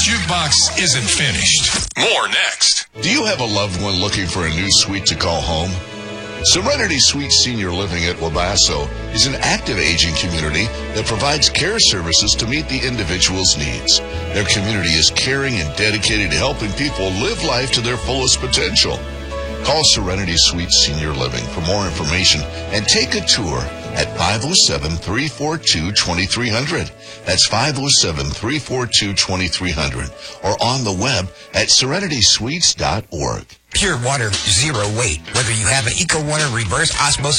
Jukebox isn't finished. More next. Do you have a loved one looking for a new suite to call home? Serenity Suite Senior Living at Wabasso is an active aging community that provides care services to meet the individual's needs. Their community is caring and dedicated to helping people live life to their fullest potential. Call Serenity Suite Senior Living for more information and take a tour at 507-342-2300. That's 507-342-2300 or on the web at serenitysuites.org. Pure water, zero weight. Whether you have an EcoWater reverse osmosis